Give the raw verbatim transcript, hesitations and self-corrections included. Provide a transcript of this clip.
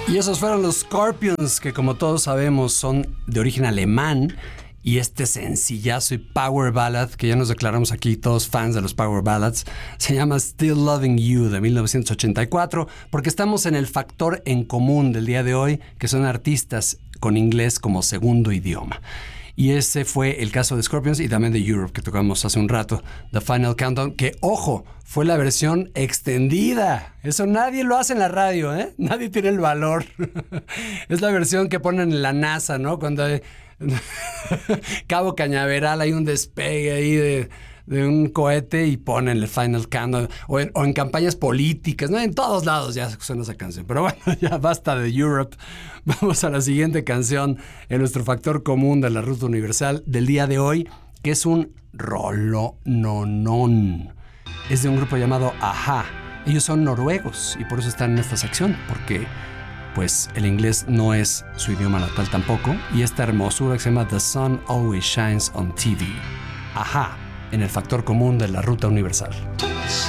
Y esos fueron los Scorpions, que como todos sabemos son de origen alemán. Y este sencillazo y power ballad, que ya nos declaramos aquí todos fans de los power ballads, se llama Still Loving You, de mil novecientos ochenta y cuatro, porque estamos en el factor en común del día de hoy, que son artistas con inglés como segundo idioma. Y ese fue el caso de Scorpions y también de Europe, que tocamos hace un rato, The Final Countdown, que, ojo, fue la versión extendida. Eso nadie lo hace en la radio, ¿eh? Nadie tiene el valor. Es la versión que ponen en la NASA, ¿no? Cuando hay Cabo Cañaveral, hay un despegue ahí de, de un cohete y ponen el Final Countdown. O en, o en campañas políticas, ¿no? En todos lados ya suena esa canción. Pero bueno, ya basta de Europe. Vamos a la siguiente canción en nuestro factor común de la Ruta Universal del día de hoy, que es un rolononón. Es de un grupo llamado Ajá. Ellos son noruegos y por eso están en esta sección, porque pues el inglés no es su idioma natal tampoco, y esta hermosura que se llama The Sun Always Shines on T V. Ajá, en el factor común de la Ruta Universal.